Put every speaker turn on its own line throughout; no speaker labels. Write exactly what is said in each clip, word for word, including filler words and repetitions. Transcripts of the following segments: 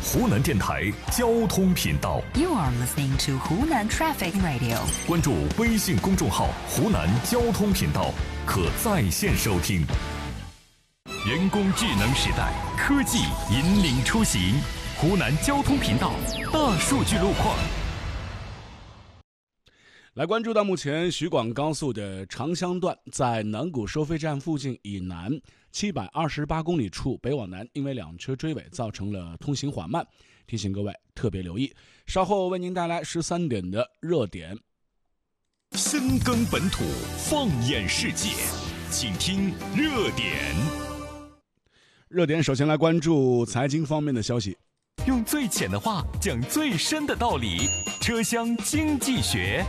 湖南电台交通频道。
You are listening to 湖南 Traffic Radio。
关注微信公众号湖南交通频道，可在线收听。人工智能时代，科技引领出行。湖南交通频道大数据路况。
来关注到目前徐广高速的长乡段，在南谷收费站附近以南七百二十八公里处北往南，因为两车追尾造成了通行缓慢，提醒各位特别留意。稍后为您带来十三点的热点。
深耕本土，放眼世界，请听热点。
热点首先来关注财经方面的消息。
用最浅的话讲最深的道理，车厢经济学。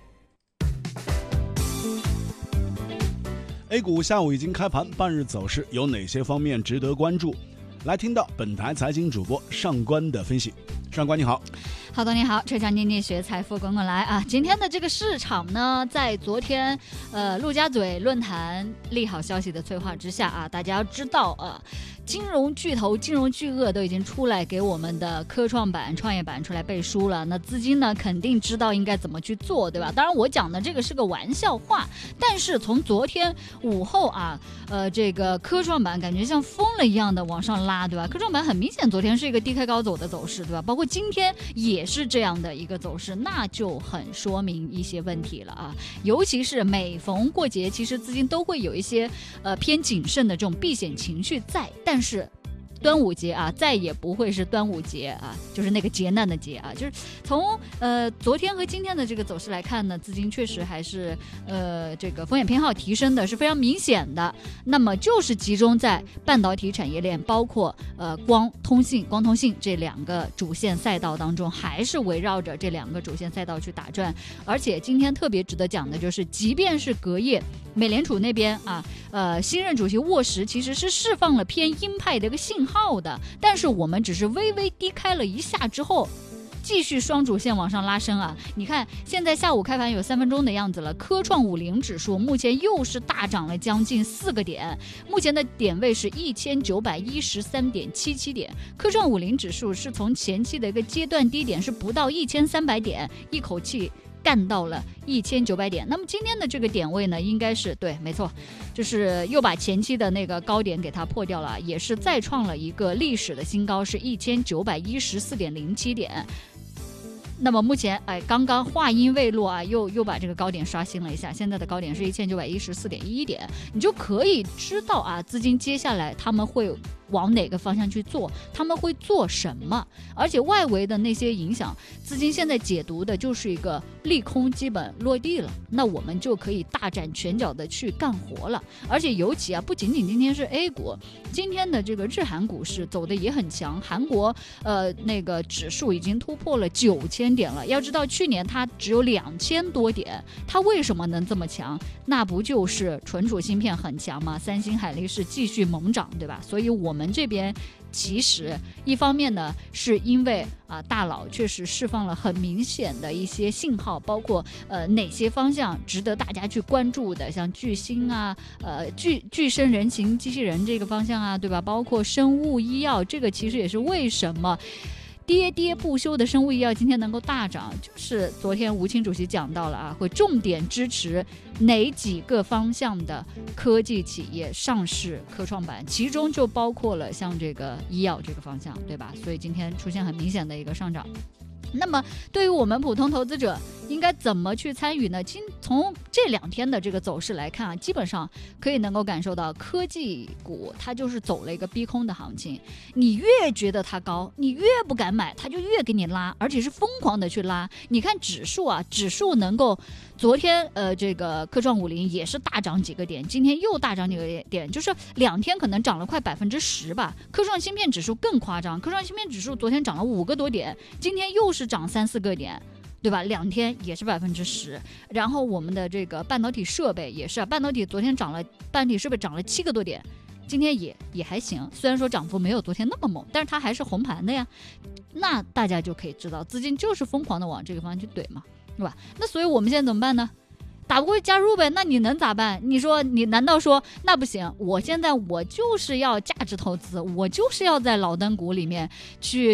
A 股下午已经开盘，半日走势有哪些方面值得关注？来听到本台财经主播上官的分析。上官你好。
好的，你好，车厢经济学，财富滚滚来啊！今天的这个市场呢，在昨天呃陆家嘴论坛利好消息的催化之下啊，大家要知道啊，金融巨头、金融巨鳄都已经出来给我们的科创板、创业板出来背书了。那资金呢，肯定知道应该怎么去做，对吧？当然，我讲的这个是个玩笑话，但是从昨天午后啊，呃，这个科创板感觉像疯了一样的往上拉，对吧？科创板很明显昨天是一个低开高走的走势，对吧？包括今天也是这样的一个走势，那就很说明一些问题了啊。尤其是每逢过节，其实资金都会有一些呃偏谨慎的这种避险情绪在，但是端午节啊，再也不会是端午节啊，就是那个劫难的劫啊。就是从呃昨天和今天的这个走势来看呢，资金确实还是呃这个风险偏好提升的是非常明显的。那么就是集中在半导体产业链，包括呃光通信、光通信这两个主线赛道当中，还是围绕着这两个主线赛道去打转。而且今天特别值得讲的就是，即便是隔夜美联储那边啊，呃新任主席沃什其实是释放了偏鹰派的一个信号。号的，但是我们只是微微低开了一下之后，继续双主线往上拉升啊！你看，现在下午开盘有三分钟的样子了，科创五零指数目前又是大涨了将近四个点，目前的点位是一千九百一十三点七七点。科创五零指数是从前期的一个阶段低点是不到一千三百点，一口气干到了一千九百点。那么今天的这个点位呢，应该是对，没错，就是又把前期的那个高点给它破掉了，也是再创了一个历史的新高，是一千九百一十四点零七点。那么目前哎，刚刚话音未落啊，又又把这个高点刷新了一下，现在的高点是一千九百一十四点一点，你就可以知道啊，资金接下来他们会往哪个方向去做，他们会做什么。而且外围的那些影响，资金现在解读的就是一个利空基本落地了，那我们就可以大展拳脚的去干活了。而且尤其啊，不仅仅今天是 A 股，今天的这个日韩股市走的也很强，韩国呃那个指数已经突破了九千点了。要知道去年它只有两千多点，它为什么能这么强？那不就是纯主芯片很强吗？三星、海力士继续猛涨，对吧？所以我们这边其实一方面呢，是因为啊、呃、大佬确实释放了很明显的一些信号，包括呃哪些方向值得大家去关注的，像巨星啊、呃巨巨生人形机器人这个方向啊，对吧？包括生物医药，这个其实也是为什么跌跌不休的生物医药今天能够大涨，就是昨天吴清主席讲到了啊，会重点支持哪几个方向的科技企业上市科创板，其中就包括了像这个医药这个方向，对吧？所以今天出现很明显的一个上涨。那么对于我们普通投资者应该怎么去参与呢？今从这两天的这个走势来看啊，基本上可以能够感受到科技股它就是走了一个逼空的行情，你越觉得它高，你越不敢买，它就越给你拉，而且是疯狂的去拉。你看指数啊，指数能够昨天呃这个科创五零也是大涨几个点，今天又大涨几个点，就是两天可能涨了快百分之十吧。科创芯片指数更夸张，科创芯片指数昨天涨了五个多点，今天又是涨三四个点，对吧？两天也是百分之十。然后我们的这个半导体设备也是，半导体昨天涨了，半导体设备涨了七个多点，今天也也还行，虽然说涨幅没有昨天那么猛，但是它还是红盘的呀。那大家就可以知道，资金就是疯狂的往这个方向去怼嘛，对吧？那所以我们现在怎么办呢？打不过加入呗，那你能咋办？你说你难道说那不行？我现在我就是要价值投资，我就是要在老登股里面去